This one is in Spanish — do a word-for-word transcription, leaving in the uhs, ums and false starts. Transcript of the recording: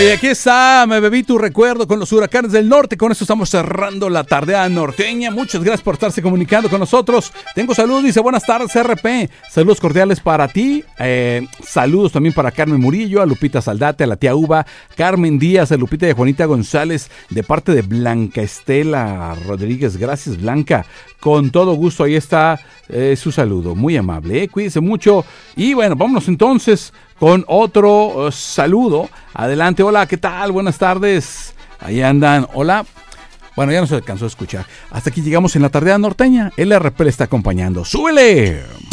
Oye, aquí está, me bebí tu recuerdo con los Huracanes del Norte. Con esto estamos cerrando la tardeada norteña. Muchas gracias por estarse comunicando con nosotros. Tengo saludos, dice, buenas tardes, R P. Saludos cordiales para ti. Eh, saludos también para Carmen Murillo, a Lupita Saldate, a la tía Uva, Carmen Díaz, a Lupita y a Juanita González, de parte de Blanca Estela Rodríguez. Gracias, Blanca. Con todo gusto, ahí está eh, su saludo. Muy amable, ¿eh? Cuídense mucho. Y bueno, vámonos entonces con otro uh, saludo. Adelante, hola, ¿qué tal? Buenas tardes. Ahí andan, hola. Bueno, ya no se alcanzó a escuchar. Hasta aquí llegamos en la tardeada norteña. El R P le está acompañando. ¡Súbele!